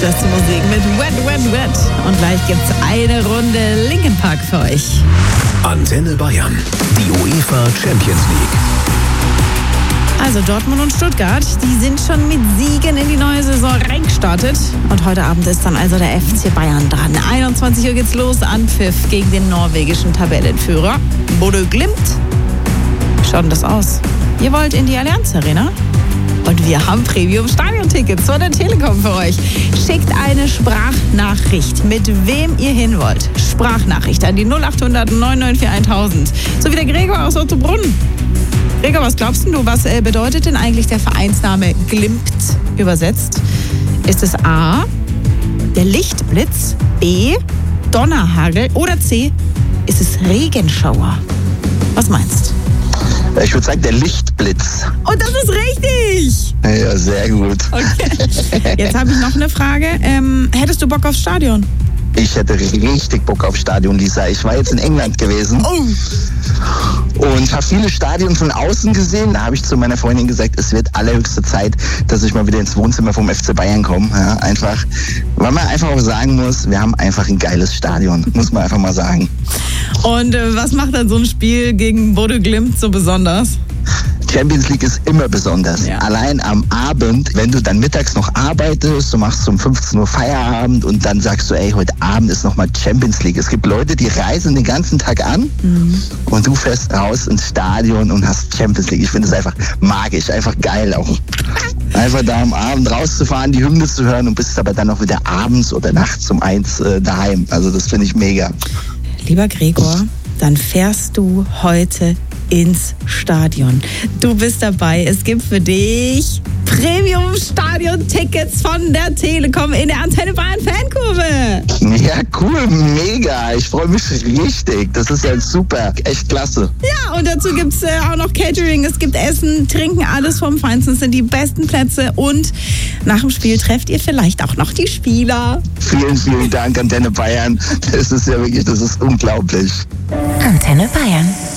Das ist Musik mit Wet, Wet, Wet. Und gleich gibt's eine Runde Linkin Park für euch. Antenne Bayern, die UEFA Champions League. Also Dortmund und Stuttgart, die sind schon mit Siegen in die neue Saison reingestartet. Und heute Abend ist dann also der FC Bayern dran. 21 Uhr geht's los, Anpfiff gegen den norwegischen Tabellenführer Bodø Glimt. Schaut denn das aus? Ihr wollt in die Allianz Arena? Und wir haben Premium-Stadion-Tickets von der Telekom für euch. Schickt eine Sprachnachricht, mit wem ihr hin wollt. Sprachnachricht an die 0800 994 1000. So wie der Gregor aus Ottobrunn. Gregor, was glaubst du, was bedeutet denn eigentlich der Vereinsname Glimt übersetzt? Ist es A, der Lichtblitz, B, Donnerhagel oder C, ist es Regenschauer? Was meinst du? Ich würde sagen, der Lichtblitz. Und das ist richtig! Ja, sehr gut. Okay. Jetzt habe ich noch eine Frage. Hättest du Bock aufs Stadion? Ich hätte richtig Bock auf Stadion, Lisa. Ich war jetzt in England gewesen. Und habe viele Stadien von außen gesehen. Da habe ich zu meiner Freundin gesagt, es wird allerhöchste Zeit, dass ich mal wieder ins Wohnzimmer vom FC Bayern komme. Ja, einfach, weil man einfach auch sagen muss, wir haben einfach ein geiles Stadion. Muss man einfach mal sagen. Und was macht dann so ein Spiel gegen Bodø Glimt so besonders? Champions League ist immer besonders. Ja. Allein am Abend, wenn du dann mittags noch arbeitest, du machst um 15 Uhr Feierabend und dann sagst du, ey, heute Abend ist nochmal Champions League. Es gibt Leute, die reisen den ganzen Tag an und du fährst raus ins Stadion und hast Champions League. Ich finde es einfach magisch, einfach geil auch. Einfach da am Abend rauszufahren, die Hymne zu hören und bist aber dann auch wieder abends oder nachts um 1 daheim. Also das finde ich mega. Lieber Gregor, dann fährst du heute ins Stadion. Du bist dabei. Es gibt für dich Premium-Stadion-Tickets von der Telekom in der Antenne Bayern Fankurve. Ja, cool, mega. Ich freue mich richtig. Das ist ja super, echt klasse. Ja, und dazu gibt es auch noch Catering. Es gibt Essen, Trinken, alles vom Feinsten. Es sind die besten Plätze. Und nach dem Spiel trefft ihr vielleicht auch noch die Spieler. Vielen, vielen Dank, Antenne Bayern. Das ist ja wirklich, das ist unglaublich. Antenne Bayern.